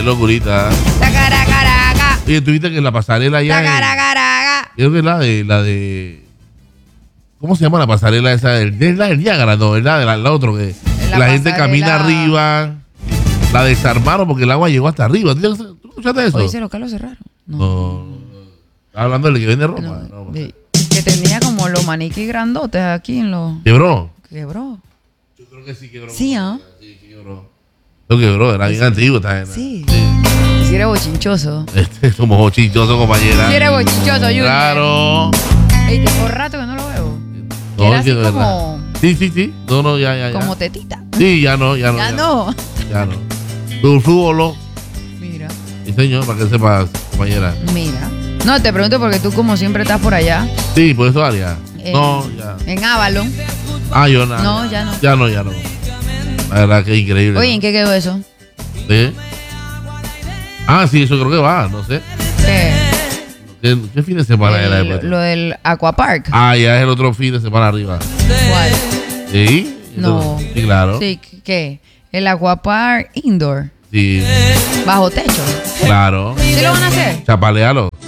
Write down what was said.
locurita. Tacaracaraca. Oye, tú viste que en la pasarela allá. Tacaracaraca. Creo que es la de. ¿Cómo se llama la pasarela esa? Es la del Niágara, no, es la de la otro que la gente camina arriba. La desarmaron porque el agua llegó hasta arriba. ¿Tú escuchaste eso? Oye, ese local lo cerraron. No. Estaba hablando del que vende ropa. No. Que tenía como los maniquí grandotes aquí en los. ¿Quebró? Quebró. Yo creo que sí quebró. Sí, ¿ah? Sí, quebró. Lo quebró, era bien antiguo esta gente. Sí. Si eres bochinchoso. Somos bochinchosos, compañera. Si eres bochinchoso, Junior. Claro. Ey, tengo rato que no lo veo. No, Era es que así de como. verdad. Sí. No, ya. Como tetita. Sí, ya no. Ya no. Ya no. Tu fútbol, Mira. sí, señor, para que sepas, compañera. Mira. No, te pregunto porque tú como siempre estás por allá. Sí, por eso área. No, ya. En Avalon. Ah, yo nada. No, ya no. Ya no. La verdad que es increíble. Oye, ¿en qué quedó eso? ¿Sí? Ah, sí, eso creo que va, no sé. ¿Qué fin de semana era después? Lo del Aquapark. Ah, ya es el otro fin de semana arriba. ¿Cuál? ¿Sí? No. Sí, claro. Sí, ¿qué? El Aquapark Indoor. Sí, Bajo techo. claro. ¿Sí lo van a hacer? Chapalealo.